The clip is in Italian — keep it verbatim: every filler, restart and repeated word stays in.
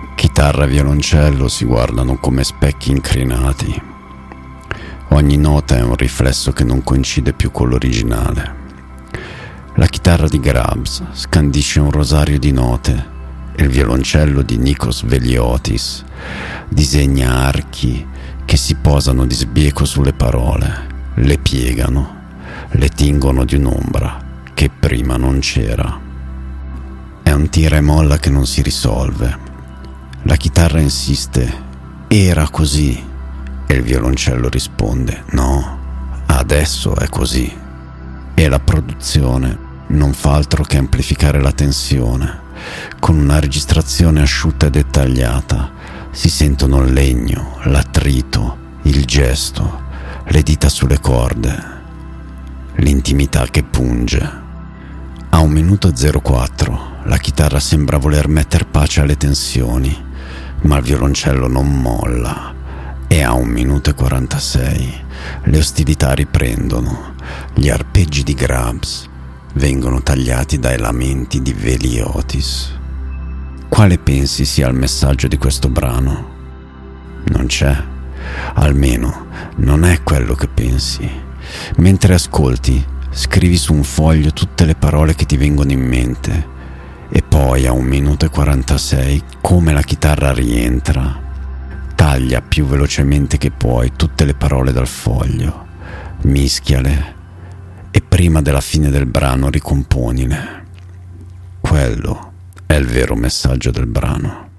Chitarra e violoncello si guardano come specchi incrinati. Ogni nota è un riflesso che non coincide più con l'originale. La chitarra di Grubbs scandisce un rosario di note e il violoncello di Nikos Veliotis disegna archi che si posano di sbieco sulle parole, le piegano, le tingono di un'ombra che prima non c'era. È un tira e molla che non si risolve. La chitarra insiste: era così, e il violoncello risponde: no, adesso è così. E la produzione non fa altro che amplificare la tensione. Con una registrazione asciutta e dettagliata si sentono il legno, l'attrito, il gesto, le dita sulle corde, l'intimità che punge. A un minuto e zero quattro la chitarra sembra voler metter pace alle tensioni, ma il violoncello non molla, e a un minuto e quarantasei le ostilità riprendono. Gli arpeggi di Grubbs vengono tagliati dai lamenti di Veliotis. Quale pensi sia il messaggio di questo brano? Non c'è. Almeno non è quello che pensi. Mentre ascolti, scrivi su un foglio tutte le parole che ti vengono in mente, e poi a un minuto e quarantasei, come la chitarra rientra, taglia più velocemente che puoi tutte le parole dal foglio, mischiale e prima della fine del brano ricomponile. Quello è il vero messaggio del brano.